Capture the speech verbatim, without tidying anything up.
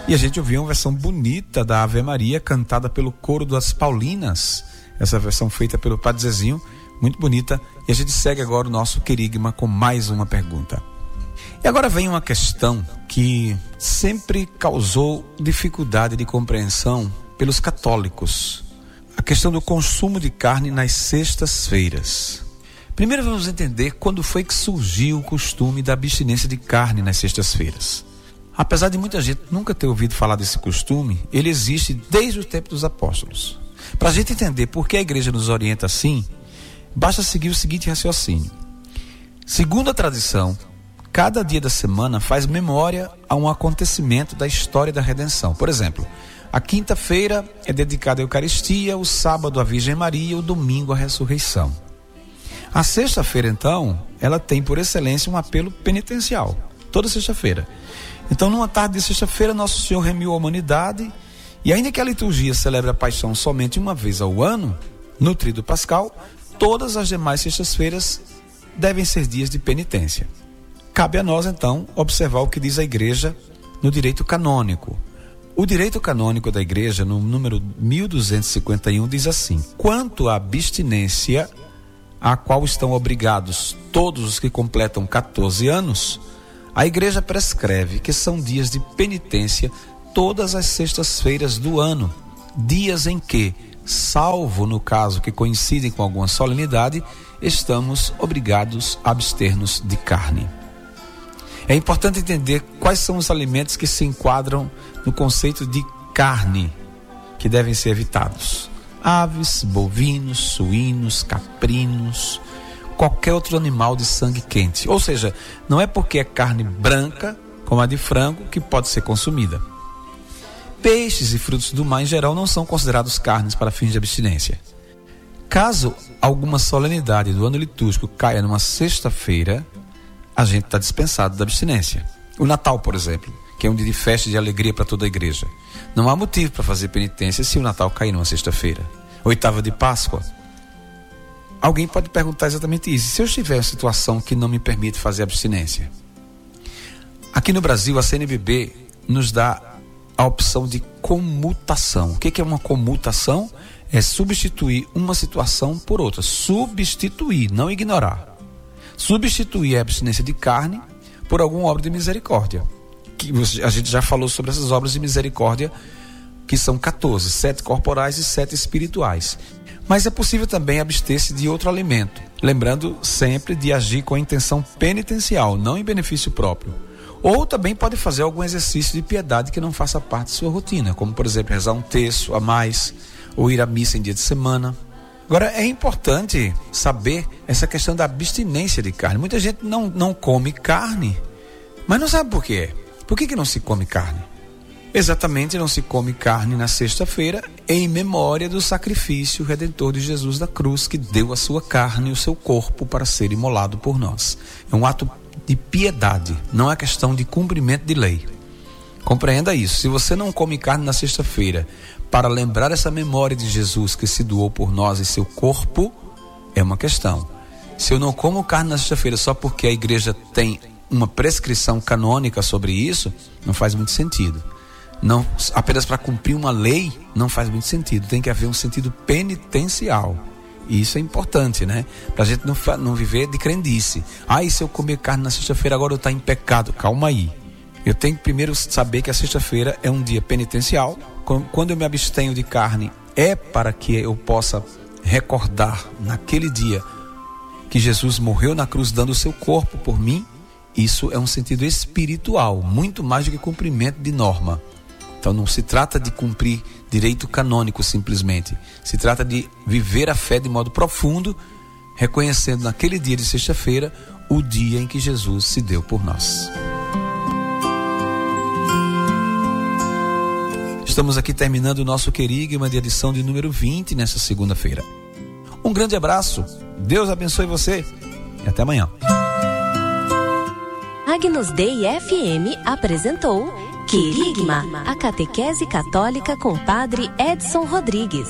E a gente ouviu uma versão bonita da Ave Maria, cantada pelo coro das Paulinas. Essa versão feita pelo Padre Zezinho, muito bonita. E a gente segue agora o nosso querigma com mais uma pergunta. E agora vem uma questão que sempre causou dificuldade de compreensão pelos católicos. A questão do consumo de carne nas sextas-feiras. Primeiro vamos entender quando foi que surgiu o costume da abstinência de carne nas sextas-feiras. Apesar de muita gente nunca ter ouvido falar desse costume, ele existe desde o tempo dos apóstolos. Para a gente entender por que a igreja nos orienta assim, basta seguir o seguinte raciocínio. Segundo a tradição, cada dia da semana faz memória a um acontecimento da história da redenção. Por exemplo, a quinta-feira é dedicada à Eucaristia, o sábado à Virgem Maria, o domingo à ressurreição. A sexta-feira, então, ela tem por excelência um apelo penitencial, toda sexta-feira. Então, numa tarde de sexta-feira, Nosso Senhor remiu a humanidade, e ainda que a liturgia celebre a paixão somente uma vez ao ano, no tríduo pascal, todas as demais sextas-feiras devem ser dias de penitência. Cabe a nós, então, observar o que diz a igreja no direito canônico. O direito canônico da igreja, no número mil duzentos e cinquenta e um, diz assim: quanto à abstinência, a qual estão obrigados todos os que completam catorze anos, a igreja prescreve que são dias de penitência todas as sextas-feiras do ano, dias em que, salvo no caso que coincidem com alguma solenidade, estamos obrigados a abster-nos de carne. É importante entender quais são os alimentos que se enquadram no conceito de carne, que devem ser evitados. Aves, bovinos, suínos, caprinos, qualquer outro animal de sangue quente. Ou seja, não é porque é carne branca, como a de frango, que pode ser consumida. Peixes e frutos do mar, em geral, não são considerados carnes para fins de abstinência. Caso alguma solenidade do ano litúrgico caia numa sexta-feira, a gente está dispensado da abstinência. O Natal, por exemplo, que é um dia de festa e de alegria para toda a igreja. Não há motivo para fazer penitência se o Natal cair numa sexta-feira. Oitava de Páscoa. Alguém pode perguntar exatamente isso. Se eu estiver em uma situação que não me permite fazer abstinência? Aqui no Brasil, a C N B B nos dá a opção de comutação. O que é uma comutação? É substituir uma situação por outra. Substituir, não ignorar. Substituir a abstinência de carne por alguma obra de misericórdia. Que a gente já falou sobre essas obras de misericórdia, que são catorze, sete corporais e sete espirituais. Mas é possível também abster-se de outro alimento, lembrando sempre de agir com a intenção penitencial, não em benefício próprio. Ou também pode fazer algum exercício de piedade que não faça parte de sua rotina, como por exemplo rezar um terço a mais, ou ir à missa em dia de semana. Agora, é importante saber essa questão da abstinência de carne. Muita gente não, não come carne, mas não sabe por quê. Por que que não se come carne? Exatamente, não se come carne na sexta-feira em memória do sacrifício redentor de Jesus da cruz, que deu a sua carne e o seu corpo para ser imolado por nós. É um ato de piedade, não é questão de cumprimento de lei. Compreenda isso. Se você não come carne na sexta-feira para lembrar essa memória de Jesus que se doou por nós e seu corpo, é uma questão. Se eu não como carne na sexta-feira só porque a igreja tem uma prescrição canônica sobre isso, não faz muito sentido. Não, apenas para cumprir uma lei não faz muito sentido. Tem que haver um sentido penitencial. E isso é importante, né? Para a gente não, não viver de crendice. Ah, e se eu comer carne na sexta-feira agora eu estou em pecado? Calma aí. Eu tenho que primeiro saber que a sexta-feira é um dia penitencial. Quando eu me abstenho de carne, é para que eu possa recordar naquele dia que Jesus morreu na cruz dando o seu corpo por mim. Isso é um sentido espiritual, muito mais do que cumprimento de norma. Então não se trata de cumprir direito canônico simplesmente. Se trata de viver a fé de modo profundo, reconhecendo naquele dia de sexta-feira o dia em que Jesus se deu por nós. Estamos aqui terminando o nosso querigma de edição de número vinte nessa segunda-feira. Um grande abraço, Deus abençoe você e até amanhã. Agnus Dei F M apresentou Querigma, a catequese católica com Padre Edson Rodrigues.